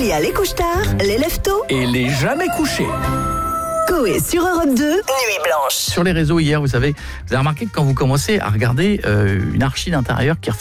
Il y a les couche-tard, les lève-tôt Et les jamais couchés. Coé sur Europe 2, Nuit Blanche. Sur les réseaux hier, vous avez remarqué que quand vous commencez à regarder une archi d'intérieur qui